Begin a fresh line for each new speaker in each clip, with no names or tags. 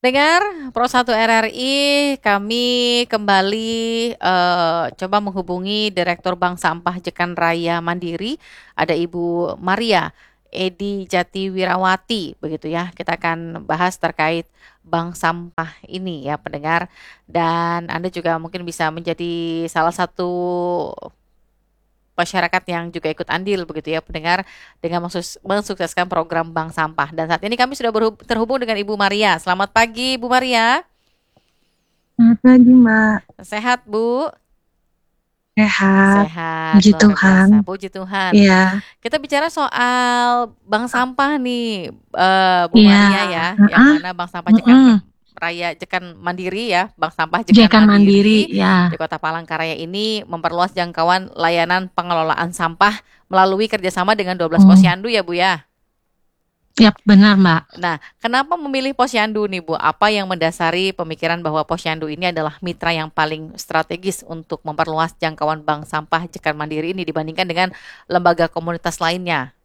Dengar Pro 1 RRI, kami kembali coba menghubungi Direktur Bank Sampah Jekan Raya Mandiri, ada Ibu Maria Edi Jatiwirawati, begitu ya. Kita akan bahas terkait bank sampah ini ya pendengar, dan Anda juga mungkin bisa menjadi salah satu masyarakat yang juga ikut andil begitu ya pendengar dengan mensukseskan program bank sampah. Dan saat ini kami sudah terhubung dengan Ibu Maria. Selamat pagi Bu Maria.
Selamat pagi, Mbak.
Sehat Bu?
Sehat.
Sehat,
Puji
luar biasa.
Tuhan.
Puji Tuhan.
Iya,
Kita bicara soal bank sampah nih, Bu
iya.
Maria ya, yang
Heeh.
mana bank sampah Jekan
Mm-mm.
Raya Jekan Mandiri ya, bank sampah Jekan
Jekan Mandiri,
Mandiri
ya.
di Kota Palangkaraya ini memperluas jangkauan layanan pengelolaan sampah melalui kerjasama dengan 12
Oh,
posyandu ya Bu ya.
ya benar, Mbak.
Nah, kenapa memilih posyandu nih Bu? Apa yang mendasari pemikiran bahwa posyandu ini adalah mitra yang paling strategis untuk memperluas jangkauan bank sampah Jekan Mandiri ini dibandingkan dengan lembaga komunitas lainnya?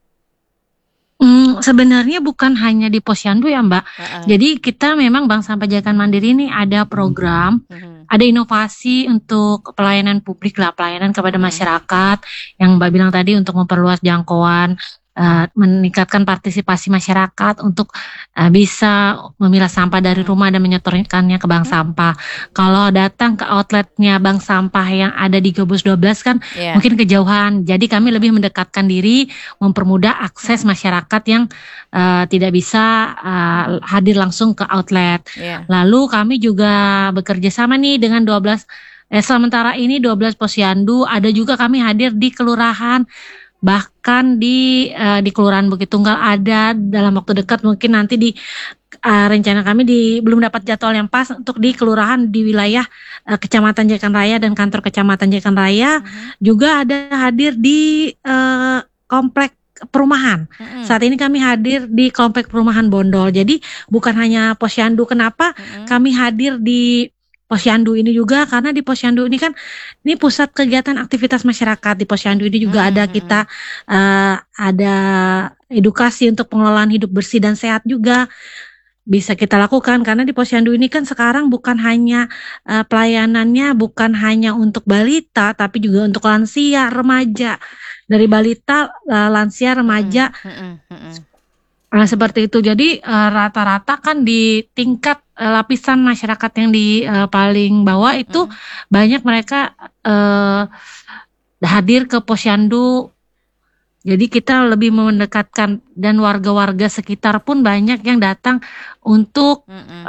Sebenarnya bukan hanya di Posyandu ya, Mbak.
Heeh.
Jadi kita memang Bank Sampah Jekan Mandiri ini ada program,
Mhm.
ada inovasi untuk pelayanan publik lah, pelayanan kepada
Mhm.
masyarakat yang Mbak bilang tadi untuk memperluas jangkauan, meningkatkan partisipasi masyarakat untuk bisa memilah sampah dari
Mhm.
rumah dan menyetorkannya ke bank sampah. Kalau datang ke outletnya bank sampah yang ada di Gobus 12 kan
Iya.
mungkin kejauhan. Jadi kami lebih mendekatkan diri, mempermudah akses masyarakat yang tidak bisa hadir langsung ke outlet.
Iya.
Lalu kami juga bekerja sama nih dengan 12 sementara ini 12 posyandu, ada juga kami hadir di kelurahan, bahkan di Kelurahan Bukit Tunggal ada dalam waktu dekat, mungkin nanti di rencana kami belum dapat jadwal yang pas untuk di kelurahan di wilayah Kecamatan Jekan Raya dan kantor Kecamatan Jekan Raya, juga ada hadir di komplek perumahan.
Mhm.
Saat ini kami hadir di komplek perumahan Bondol. Jadi bukan hanya posyandu. Kenapa kami hadir di posyandu ini juga? Karena di posyandu ini kan ini pusat kegiatan aktivitas masyarakat. Di posyandu ini juga ada kita ada edukasi untuk pengelolaan hidup bersih dan sehat juga bisa kita lakukan, karena di posyandu ini kan sekarang bukan hanya pelayanannya bukan hanya untuk balita tapi juga untuk lansia, remaja. Dari balita, lansia, remaja, seperti itu. Jadi rata-rata kan di tingkat lapisan masyarakat yang di paling bawah itu banyak mereka hadir ke posyandu. Jadi kita lebih mendekatkan, dan warga-warga sekitar pun banyak yang datang untuk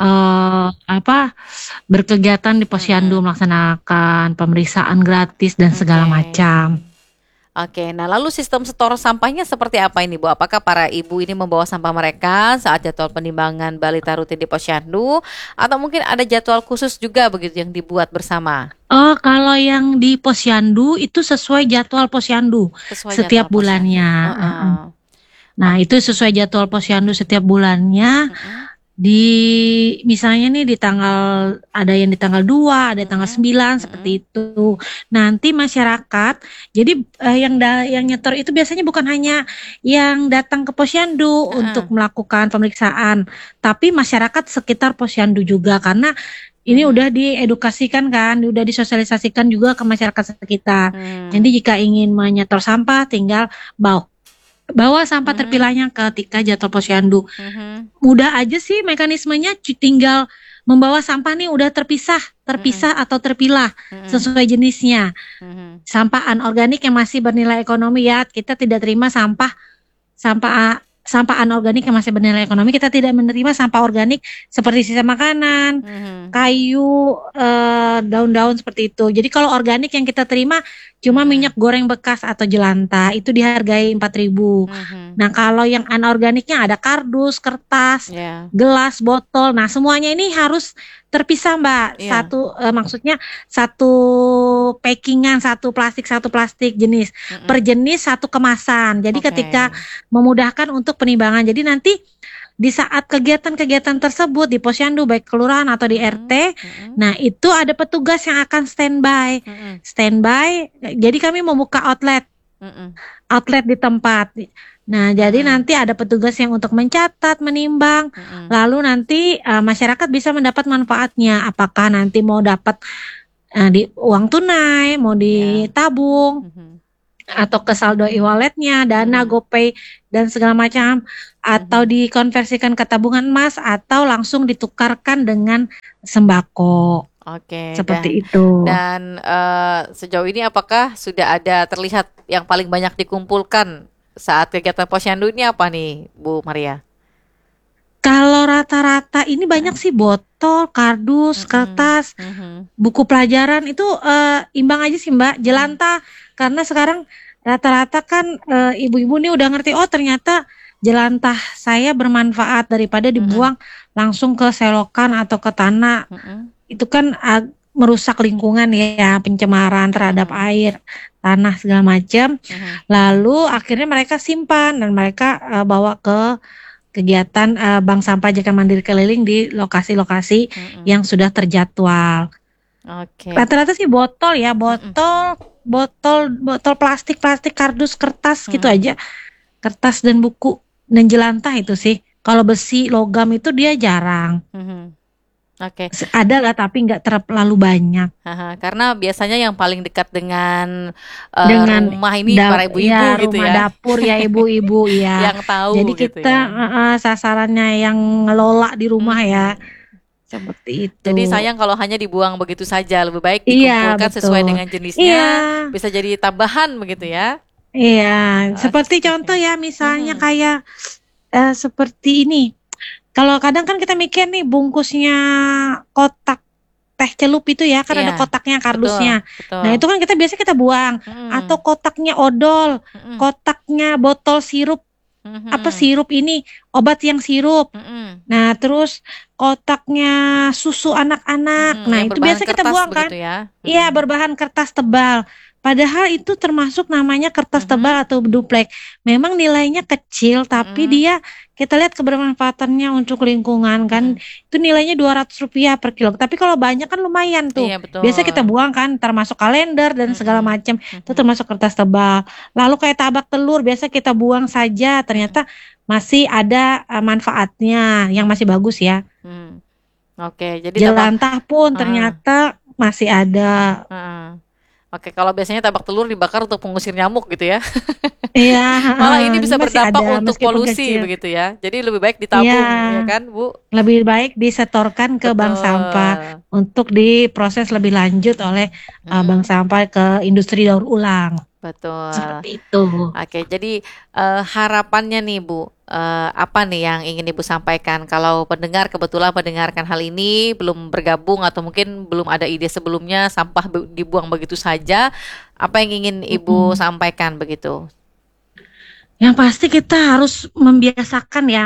berkegiatan di posyandu, melaksanakan pemeriksaan gratis dan segala macam.
Oke, nah lalu sistem setor sampahnya seperti apa ini Bu? Apakah para ibu ini membawa sampah mereka saat jadwal penimbangan balita rutin di posyandu, atau mungkin ada jadwal khusus juga begitu yang dibuat bersama?
Oh, kalau yang di posyandu itu sesuai jadwal posyandu
Sesuai
setiap
jadwal posyandu.
bulannya. Nah, itu sesuai jadwal posyandu setiap bulannya. Misalnya nih ada yang di tanggal 2, ada tanggal 9, seperti itu. Nanti masyarakat, jadi yang nyetor itu biasanya bukan hanya yang datang ke posyandu untuk melakukan pemeriksaan, tapi masyarakat sekitar posyandu juga, karena ini udah diedukasikan kan, udah disosialisasikan juga ke masyarakat sekitar. Jadi jika ingin menyetor sampah tinggal bawa sampah terpilahnya ketika jadwal posyandu. Mudah aja sih mekanismenya, tinggal membawa sampah nih udah terpisah atau terpilah sesuai jenisnya. Sampah anorganik yang masih bernilai ekonomi, ya kita tidak terima sampah anorganik yang masih bernilai ekonomi. Kita tidak menerima sampah organik seperti sisa makanan, kayu, daun-daun seperti itu. Jadi kalau organik yang kita terima cuma minyak goreng bekas atau jelantah, itu dihargai 4.000. Nah, kalau yang anorganiknya ada kardus, kertas, gelas, botol. Nah, semuanya ini harus terpisah, Mbak. Maksudnya satu packingan, satu plastik jenis. Per jenis satu kemasan. Jadi ketika memudahkan untuk penimbangan. Jadi nanti di saat kegiatan-kegiatan tersebut di posyandu, baik kelurahan atau di RT, nah itu ada petugas yang akan standby. Jadi kami membuka outlet
Mm-mm.
outlet di tempat. Nah, jadi
Mm-mm.
nanti ada petugas yang untuk mencatat, menimbang,
Mm-mm.
lalu nanti masyarakat bisa mendapat manfaatnya. Apakah nanti mau dapat di uang tunai, mau
Ya.
ditabung,
Mhm.
atau ke saldo e-walletnya, Dana,
Mhm.
GoPay, dan segala macam, atau
Mhm.
dikonversikan ke tabungan emas, atau langsung ditukarkan dengan sembako.
Oke,
Seperti itu.
sejauh ini apakah sudah ada terlihat yang paling banyak dikumpulkan saat kegiatan Posyandu ini apa nih, Bu Maria?
Kalau rata-rata ini banyak
Mhm.
sih botol, kardus,
Mhm.
kertas,
Mhm.
buku pelajaran itu imbang aja sih Mbak,
Mhm.
jelantah. Karena sekarang rata-rata kan ibu-ibu nih udah ngerti, oh ternyata jelantah saya bermanfaat daripada
Mhm.
dibuang langsung ke selokan atau ke tanah.
Mhm.
Itu kan merusak lingkungan ya, pencemaran terhadap
Mhm.
air, tanah segala macam.
Mhm.
Lalu akhirnya mereka simpan dan mereka bawa ke kegiatan bank sampah Jaka Mandiri keliling di lokasi-lokasi
Mhm.
yang sudah terjadwal.
Oke.
Rata-rata sih botol ya,
Mhm.
botol plastik, kardus, kertas gitu
Mhm.
aja. Kertas dan buku dan jelantah itu sih. Kalau besi, logam itu dia jarang.
Mhm. Oke.
Ada lah tapi nggak terlalu banyak.
Haha, karena biasanya yang paling dekat dengan
Dengan
rumah ini para ibu-ibu
ya
gitu
rumah
ya,
dapur ya ibu-ibu ya.
yang
Jadi
tahu gitu
kita
ya.
sasarannya yang ngelola di rumah ya.
Mhm.
Seperti
Jadi
itu.
sayang kalau hanya dibuang begitu saja, lebih baik
Iya,
dikumpulkan sesuai
betul.
dengan
Iya,
jenisnya, bisa jadi tambahan begitu ya.
iya. Seperti contoh
Oke.
ya, misalnya
Mhm.
kayak seperti ini. Kalau kadang kan kita mikir nih bungkusnya kotak teh celup itu ya, kan ada
Iya,
kotaknya,
betul,
kardusnya.
betul.
Nah, itu kan kita biasa kita buang. Atau
Mhm.
kotaknya odol,
Mhm.
kotaknya botol sirup, apa
Mhm.
sirup ini, obat yang sirup.
Mhm.
Nah, terus kotaknya susu anak-anak.
Mhm.
Nah,
Yang
itu
berbahan
biasa kita
kertas
buang kan?
begitu ya.
Iya,
Mhm.
berbahan kertas tebal. Padahal itu termasuk namanya kertas tebal
Mhm.
atau duplek. Memang nilainya kecil, tapi
Mhm.
dia kita lihat kebermanfaatannya untuk lingkungan kan.
Mhm.
Itu nilainya Rp200 per kilo. Tapi kalau banyak kan lumayan tuh.
Iya
Biasa kita
betul.
buang kan, termasuk kalender dan segala
Mhm.
macam. Itu
Mhm.
termasuk kertas tebal. Lalu kayak tabak telur, biasa kita buang saja.
Mhm.
Ternyata masih ada manfaatnya yang masih bagus ya.
Mhm. Oke, jadi tabak.
Jelantah pun
Heeh.
ternyata masih ada.
Heeh. Oke, kalau biasanya tabak telur dibakar untuk pengusir nyamuk gitu ya.
Iya,
Malah ini
ini
bisa
masih
berdampak
ada
untuk
meskipun
polusi
kecil.
begitu ya. Jadi lebih baik
Iya,
ditabung ya kan, Bu?
lebih baik disetorkan ke bank sampah
Betul.
untuk diproses lebih lanjut oleh bank
Mm-mm.
sampah ke industri daur ulang.
Betul.
Seperti itu.
Oke, jadi harapannya nih Bu, apa nih yang ingin Ibu sampaikan? Kalau pendengar kebetulan mendengarkan hal ini belum bergabung atau mungkin belum ada ide sebelumnya sampah dibuang begitu saja, apa yang ingin Ibu
Mm-mm.
sampaikan begitu?
Yang pasti kita harus membiasakan ya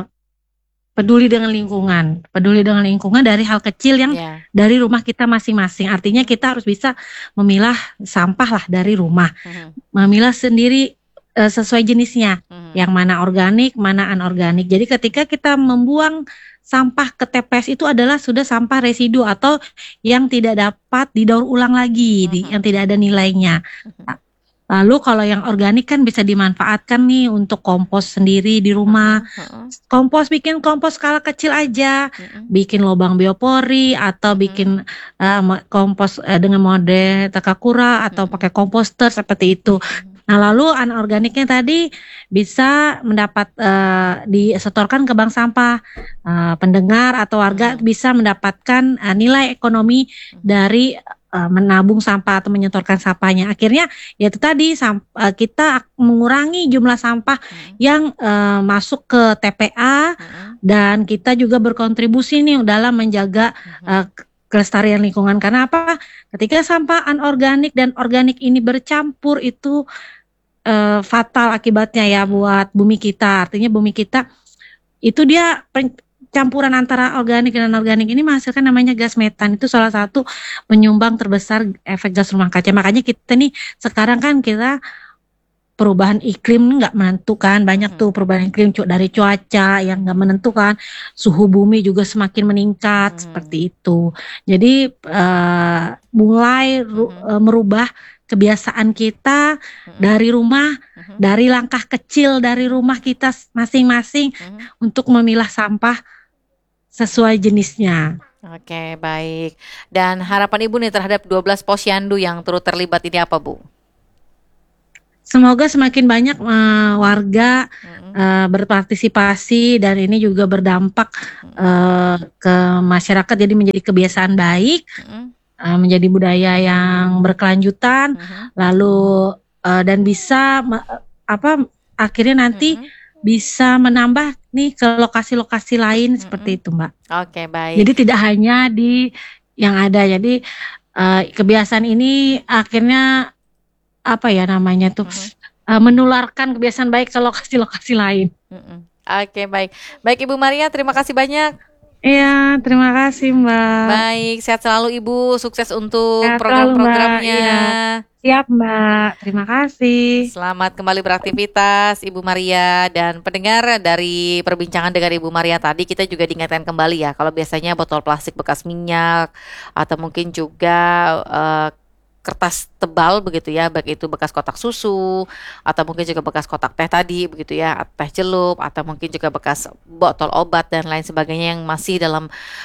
peduli dengan lingkungan dari hal kecil yang
Ya.
dari rumah kita masing-masing. Artinya kita harus bisa memilah sampah lah dari rumah.
Mhm.
Memilah sendiri sesuai jenisnya,
Mhm.
yang mana organik, mana anorganik. Jadi ketika kita membuang sampah ke TPS itu adalah sudah sampah residu atau yang tidak dapat didaur ulang lagi, yang
Mhm.
tidak ada nilainya.
Mhm.
Lalu kalau yang organik kan bisa dimanfaatkan nih untuk kompos sendiri di rumah.
Mhm. Mhm.
Bikin kompos skala kecil aja,
Mhm.
bikin lubang biopori atau
Mhm.
bikin kompos dengan mode Takakura atau pakai
Mhm.
komposter seperti itu.
Mhm.
Nah, lalu anorganiknya tadi bisa mendapat disetorkan ke bank sampah. Pendengar atau warga
Mhm.
bisa mendapatkan nilai ekonomi
Mhm.
dari menabung sampah atau menyetorkan sampahnya. Akhirnya ya itu tadi kita mengurangi jumlah sampah
Mhm.
yang masuk ke TPA
Mhm.
dan kita juga berkontribusi nih dalam menjaga
Mhm.
kelestarian lingkungan. Karena apa? Ketika sampah anorganik dan organik ini bercampur itu fatal akibatnya ya
Mhm.
buat bumi kita. Artinya bumi kita itu dia campuran antara organik dan anorganik ini menghasilkan namanya gas metan. Itu salah satu penyumbang terbesar efek gas rumah kaca. Makanya kita nih sekarang kan kita perubahan iklim nggak menentukan, banyak tuh perubahan iklim dari cuaca yang nggak menentukan, suhu bumi juga semakin meningkat seperti itu. Jadi mulai merubah kebiasaan kita dari rumah, dari langkah kecil dari rumah kita masing-masing untuk memilah sampah sesuai jenisnya.
Oke, baik. Dan harapan Ibu nih terhadap 12 posyandu yang turut terlibat ini apa, Bu?
Semoga semakin banyak warga berpartisipasi dan ini juga berdampak ke masyarakat, jadi menjadi kebiasaan baik, menjadi budaya yang berkelanjutan, lalu dan bisa akhirnya nanti bisa menambah nih ke lokasi-lokasi lain seperti itu, Mbak.
Oke, baik.
Jadi tidak hanya di yang ada. Jadi kebiasaan ini akhirnya menularkan kebiasaan baik ke lokasi-lokasi lain.
Oke, baik. Baik Ibu Maria, terima kasih banyak.
Iya, terima kasih Mbak.
Baik, sehat selalu Ibu, sukses untuk
Sehat
program-programnya.
selalu, Mbak. Iya. Siap Mbak, terima kasih.
Selamat kembali beraktivitas Ibu Maria. Dan pendengar, dari perbincangan dengan Ibu Maria tadi, kita juga diingatkan kembali ya, kalau biasanya botol plastik bekas minyak atau mungkin juga kertas tebal begitu ya, baik itu bekas kotak susu atau mungkin juga bekas kotak teh tadi begitu ya, teh celup, atau mungkin juga bekas botol obat dan lain sebagainya yang masih dalam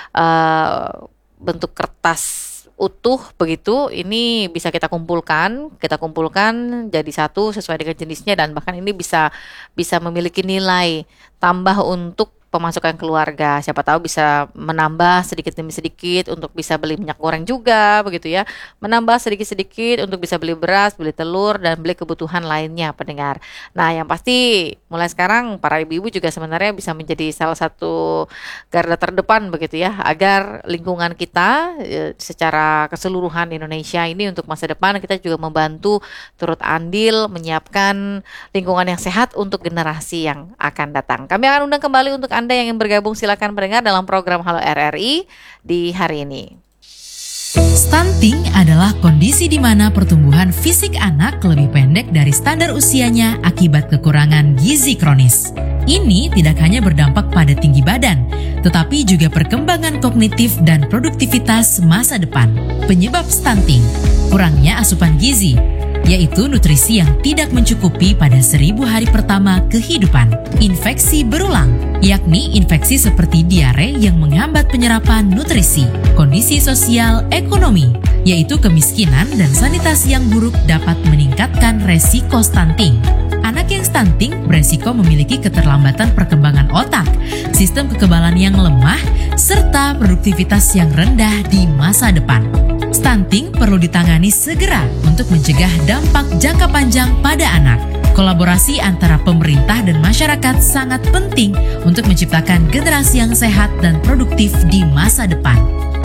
bentuk kertas utuh begitu, ini bisa kita kumpulkan jadi satu sesuai dengan jenisnya, dan bahkan ini bisa memiliki nilai tambah untuk pemasukan keluarga. Siapa tahu bisa menambah sedikit demi sedikit untuk bisa beli minyak goreng juga begitu ya. Menambah sedikit-sedikit untuk bisa beli beras, beli telur, dan beli kebutuhan lainnya, pendengar. Nah, yang pasti mulai sekarang para ibu-ibu juga sebenarnya bisa menjadi salah satu garda terdepan begitu ya, agar lingkungan kita secara keseluruhan Indonesia ini untuk masa depan kita juga membantu turut andil menyiapkan lingkungan yang sehat untuk generasi yang akan datang. Kami akan undang kembali untuk Anda yang ingin bergabung, silakan mendengar dalam program Halo RRI di hari ini.
Stunting adalah kondisi di mana pertumbuhan fisik anak lebih pendek dari standar usianya akibat kekurangan gizi kronis. Ini tidak hanya berdampak pada tinggi badan, tetapi juga perkembangan kognitif dan produktivitas masa depan. Penyebab stunting, kurangnya asupan gizi, yaitu nutrisi yang tidak mencukupi pada 1000 hari pertama kehidupan. Infeksi berulang, yakni infeksi seperti diare yang menghambat penyerapan nutrisi. Kondisi sosial ekonomi, yaitu kemiskinan dan sanitasi yang buruk dapat meningkatkan resiko stunting. Anak yang stunting beresiko memiliki keterlambatan perkembangan otak, sistem kekebalan yang lemah, serta produktivitas yang rendah di masa depan. Stunting perlu ditangani segera untuk mencegah dampak jangka panjang pada anak. Kolaborasi antara pemerintah dan masyarakat sangat penting untuk menciptakan generasi yang sehat dan produktif di masa depan.